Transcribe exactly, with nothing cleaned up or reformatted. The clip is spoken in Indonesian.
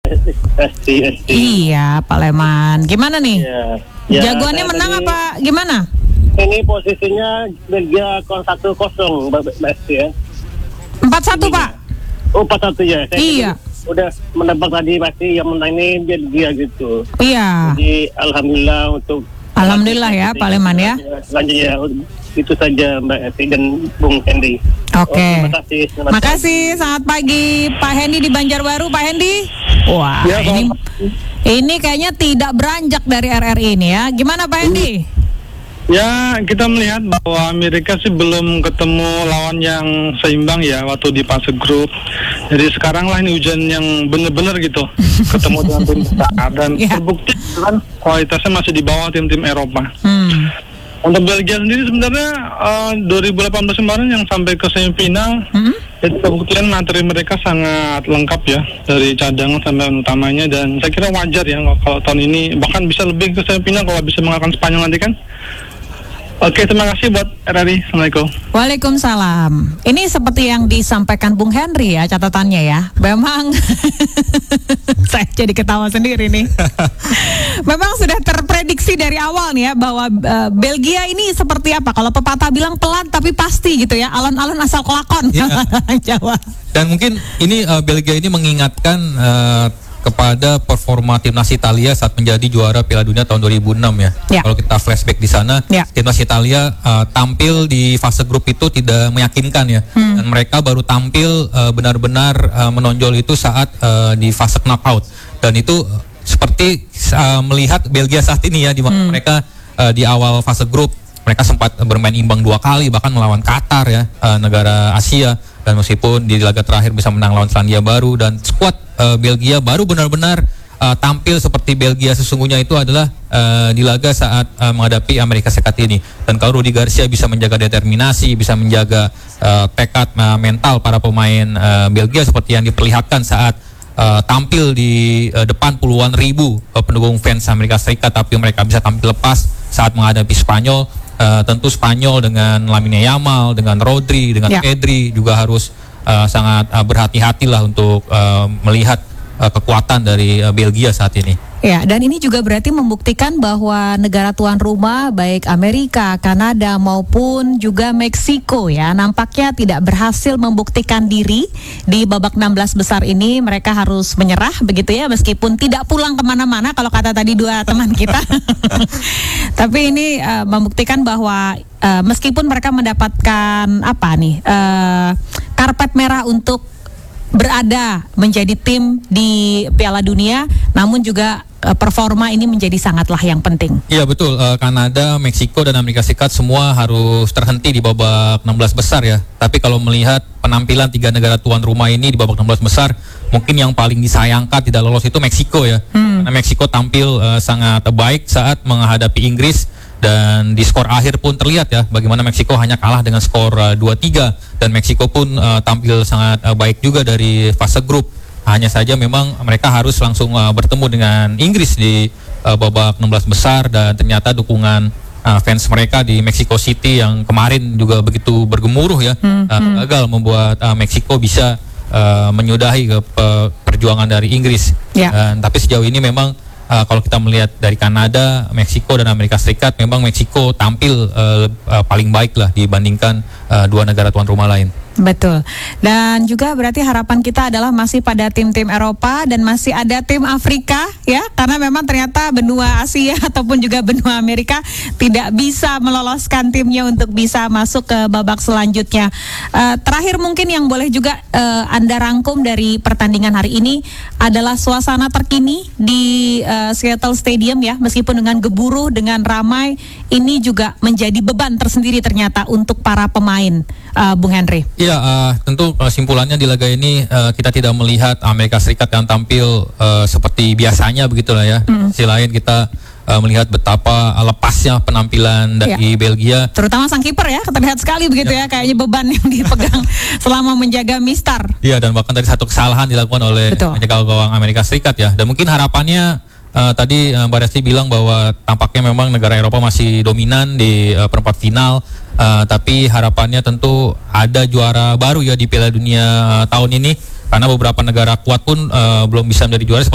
Pasti, pasti. Iya, Pak Leman. Gimana nih? Ya, ya, Jagoannya saya menang tadi- apa gimana? Ini posisinya Belgia satu kosong, Mbak Pasti ya. empat satu, Pak. Oh, empat satu ya. Saya Iya. tadi udah menebak tadi pasti yang menang ini Belgia gitu. Iya. Jadi alhamdulillah untuk Alhamdulillah ya, Pak Leman ya. Selanjutnya itu saja Mbak Esti dan Bung Hendy. Oke. Oh, terima kasih. Selamat Makasih, selamat pagi Pak Hendy di Banjarbaru, Pak Hendy. Wah, Ya, ini Pak. ini kayaknya tidak beranjak dari R R I ini ya. Gimana Pak Hendy? Ya, kita melihat bahwa Amerika sih belum ketemu lawan yang seimbang ya waktu di fase grup. Jadi sekarang lah ini ujian yang benar-benar gitu ketemu dengan tim besar dan Ya. terbukti kan kualitasnya masih di bawah tim-tim Eropa. Hmm. Untuk Belgia sendiri sebenarnya uh, dua ribu delapan belas kemarin yang sampai ke semifinal, Hmm? itu kebuktian materi mereka sangat lengkap ya dari cadangan sampai utamanya, dan saya kira wajar ya kalau tahun ini bahkan bisa lebih ke semifinal kalau bisa mengalahkan Spanyol nanti kan. Oke, terima kasih buat R R I. Assalamualaikum. Waalaikumsalam. Ini seperti yang disampaikan Bung Henry ya catatannya ya. Memang saya jadi ketawa sendiri nih. Memang sudah terprediksi dari awal nih ya bahwa uh, Belgia ini seperti apa? Kalau pepatah bilang pelan tapi pasti gitu ya. Alon-alon asal kelakon. Ya. Orang Jawa. Dan mungkin ini uh, Belgia ini mengingatkan uh, kepada performa timnas Italia saat menjadi juara Piala Dunia tahun dua ribu enam ya. Ya. Kalau kita flashback di sana, Ya. timnas Italia uh, tampil di fase grup itu tidak meyakinkan ya. Hmm. Dan mereka baru tampil uh, benar-benar uh, menonjol itu saat uh, di fase knockout. Dan itu uh, seperti uh, melihat Belgia saat ini ya, di mana Hmm. mereka uh, di awal fase grup mereka sempat bermain imbang dua kali bahkan melawan Qatar ya, uh, negara Asia, dan meskipun di laga terakhir bisa menang lawan Selandia Baru, dan skuad uh, Belgia baru benar-benar uh, tampil seperti Belgia sesungguhnya itu adalah uh, di laga saat uh, menghadapi Amerika Serikat ini. Dan kalau Rudi Garcia bisa menjaga determinasi, bisa menjaga uh, tekad uh, mental para pemain uh, Belgia seperti yang diperlihatkan saat uh, tampil di uh, depan puluhan ribu uh, pendukung fans Amerika Serikat, tapi mereka bisa tampil lepas saat menghadapi Spanyol. Uh, tentu Spanyol dengan Lamine Yamal, dengan Rodri, dengan Ya. Pedri juga harus uh, sangat uh, berhati-hatilah untuk uh, melihat uh, kekuatan dari uh, Belgia saat ini. Ya, dan ini juga berarti membuktikan bahwa negara tuan rumah baik Amerika, Kanada maupun juga Meksiko ya nampaknya tidak berhasil membuktikan diri di babak enam belas besar ini. Mereka harus menyerah begitu ya, meskipun tidak pulang kemana-mana kalau kata tadi dua teman kita. Tapi ini uh, membuktikan bahwa uh, meskipun mereka mendapatkan apa nih uh, karpet merah untuk berada menjadi tim di Piala Dunia, namun juga uh, performa ini menjadi sangatlah yang penting. Iya betul, uh, Kanada, Meksiko dan Amerika Serikat semua harus terhenti di babak enam belas besar ya. Tapi kalau melihat penampilan tiga negara tuan rumah ini di babak enam belas besar, mungkin yang paling disayangkan tidak lolos itu Meksiko ya. Hmm. Karena Meksiko tampil uh, sangat baik saat menghadapi Inggris, dan di skor akhir pun terlihat ya bagaimana Meksiko hanya kalah dengan skor uh, dua tiga, dan Meksiko pun uh, tampil sangat uh, baik juga dari fase grup. Hanya saja memang mereka harus langsung uh, bertemu dengan Inggris di uh, babak enam belas besar, dan ternyata dukungan uh, fans mereka di Mexico City yang kemarin juga begitu bergemuruh ya, Hmm, uh, hmm. gagal membuat uh, Meksiko bisa uh, menyudahi ke pe- perjuangan dari Inggris. Ya. Dan tapi sejauh ini memang Uh, kalau kita melihat dari Kanada, Meksiko dan Amerika Serikat, memang Meksiko tampil uh, uh, paling baik lah dibandingkan uh, dua negara tuan rumah lain. Betul. Dan juga berarti harapan kita adalah masih pada tim-tim Eropa dan masih ada tim Afrika ya, karena memang ternyata benua Asia ataupun juga benua Amerika tidak bisa meloloskan timnya untuk bisa masuk ke babak selanjutnya. Uh, terakhir mungkin yang boleh juga uh, Anda rangkum dari pertandingan hari ini adalah suasana terkini di uh, Seattle Stadium ya, meskipun dengan geburuh, dengan ramai, ini juga menjadi beban tersendiri ternyata untuk para pemain, uh, Bung Henry. Iya, uh, tentu uh, simpulannya di laga ini uh, kita tidak melihat Amerika Serikat yang tampil uh, seperti biasanya begitulah ya. Mm. Di sisi lain kita uh, melihat betapa uh, lepasnya penampilan dari Belgia. Terutama sang kiper ya, terlihat sekali begitu ya, kayaknya beban yang dipegang selama menjaga Mistar. Iya, dan bahkan tadi satu kesalahan dilakukan oleh Betul. penjaga gawang Amerika Serikat ya. Dan mungkin harapannya uh, tadi uh, Mbak Resti bilang bahwa tampaknya memang negara Eropa masih dominan di uh, perempat final. Uh, tapi harapannya tentu ada juara baru ya di Piala Dunia uh, tahun ini, karena beberapa negara kuat pun uh, belum bisa menjadi juara.